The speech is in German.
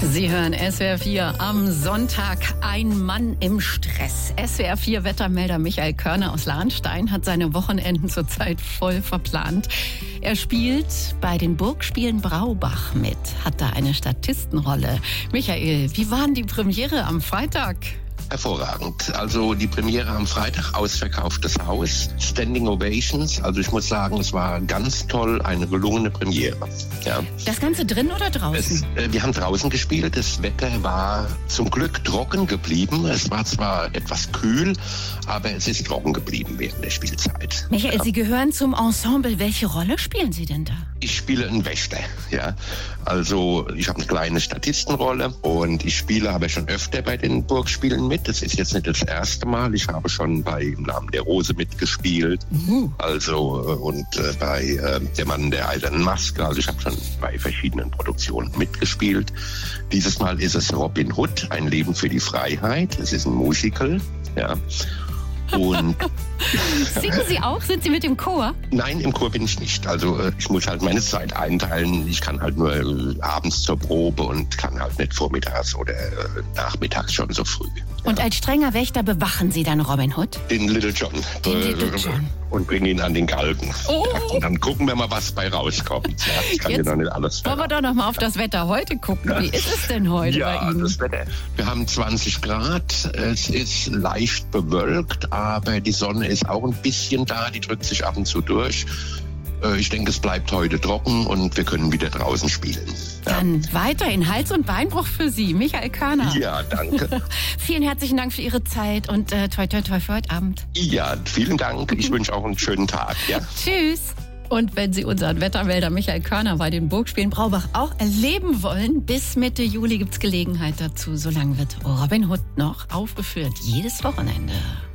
Sie hören SWR 4 am Sonntag. Ein Mann im Stress. SWR 4 Wettermelder Michael Körner aus Lahnstein hat seine Wochenenden zurzeit voll verplant. Er spielt bei den Burgspielen Braubach mit, hat da eine Statistenrolle. Michael, wie war denn die Premiere am Freitag? Hervorragend. Also die Premiere am Freitag, ausverkauftes Haus, Standing Ovations. Also ich muss sagen, es war ganz toll, eine gelungene Premiere. Ja. Das Ganze drin oder draußen? Wir haben draußen gespielt. Das Wetter war zum Glück trocken geblieben. Es war zwar etwas kühl, aber es ist trocken geblieben während der Spielzeit. Michael, Sie gehören zum Ensemble. Welche Rolle spielen Sie denn da? Ich spiele einen Wächter. Ja. Also ich habe eine kleine Statistenrolle und ich spiele aber schon öfter bei den Burgspielen mit. Das ist jetzt nicht das erste Mal. Ich habe schon bei Im Namen der Rose mitgespielt. Und bei Der Mann der eisernen Maske. Also ich habe schon bei verschiedenen Produktionen mitgespielt. Dieses Mal ist es Robin Hood, ein Leben für die Freiheit. Es ist ein Musical. Ja. Und singen Sie auch? Sind Sie mit dem Chor? Nein, im Chor bin ich nicht. Also ich muss halt meine Zeit einteilen. Ich kann halt nur abends zur Probe und kann halt nicht vormittags oder nachmittags schon so früh. Und als strenger Wächter bewachen Sie dann Robin Hood? Den Little John. Und bringen ihn an den Galgen. Oh. Ja, und dann gucken wir mal, was bei rauskommt. Ja, ich kann dir noch nicht alles verraten. Wollen wir doch noch mal auf das Wetter heute gucken. Ja. Wie ist es denn heute bei Ihnen? Das Wetter. Wir haben 20 Grad. Es ist leicht bewölkt, aber die Sonne ist auch ein bisschen da. Die drückt sich ab und zu durch. Ich denke, es bleibt heute trocken und wir können wieder draußen spielen. Ja. Dann weiterhin Hals- und Beinbruch für Sie, Michael Körner. Ja, danke. Vielen herzlichen Dank für Ihre Zeit und toi toi toi für heute Abend. Ja, vielen Dank. Ich wünsche auch einen schönen Tag. Ja. Tschüss. Und wenn Sie unseren Wettermelder Michael Körner bei den Burgspielen Braubach auch erleben wollen, bis Mitte Juli gibt's Gelegenheit dazu. Solange wird Robin Hood noch aufgeführt, jedes Wochenende.